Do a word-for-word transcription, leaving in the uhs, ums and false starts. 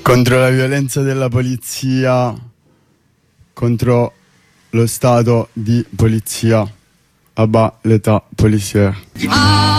Contro la violenza della polizia, contro lo stato di polizia, abat l'età policière.